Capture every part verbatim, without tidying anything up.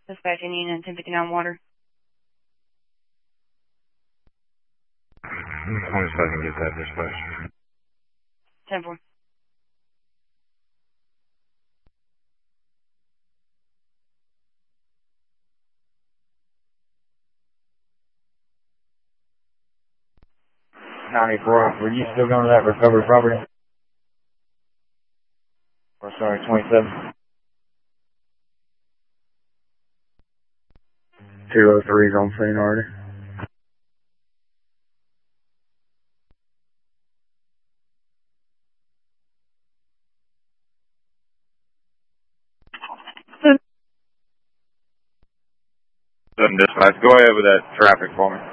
Dispatch Indian and ten fifty-nine Water. Let me see if I can get that dispatch. ten four. ninety-four, were you still going to that recovered property? Or sorry, twenty-seven? two oh three is on scene already. Dispatch, go ahead with that traffic for me.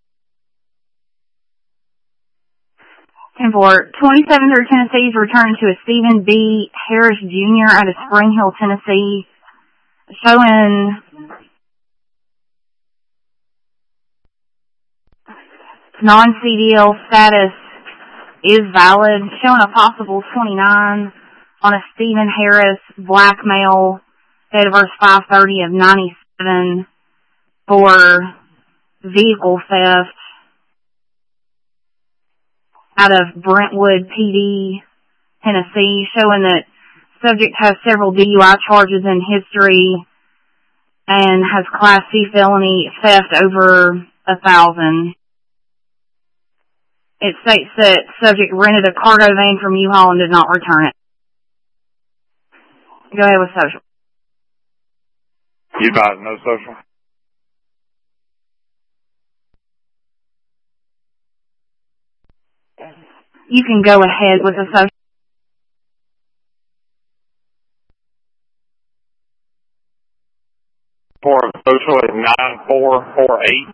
ten four. twenty-seven through Tennessee is returned to a Stephen B. Harris Junior out of Spring Hill, Tennessee, showing non-C D L status is valid, showing a possible twenty-nine on a Stephen Harris black male, date of birth five thirty of ninety-seven, for vehicle theft out of Brentwood P D, Tennessee, showing that subject has several D U I charges in history and has Class C felony theft over a thousand. It states that subject rented a cargo van from U-Haul and did not return it. Go ahead with social. You got no social? You can go ahead with the social. For social is nine four four eight.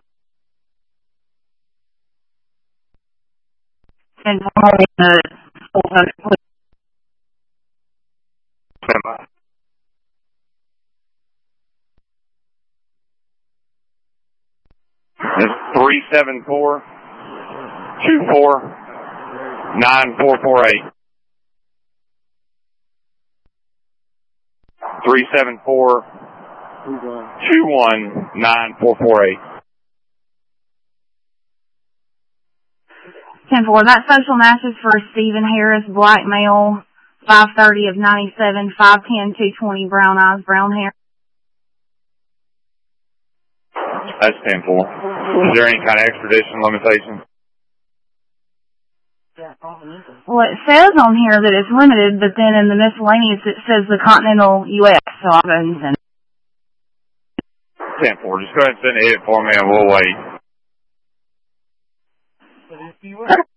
And the full social. It's three seven four two four nine four four eight. Three seven four two one nine four four eight. ten four. That social matches for Stephen Harris, black male, five thirty of ninety-seven, five ten, two twenty, brown eyes, brown hair. That's ten four. Is there any kind of extradition limitation? Well, it says on here that it's limited, but then in the miscellaneous it says the continental U S, so I'll go ahead and send it. ten four. Just go ahead and send it for me and we'll wait.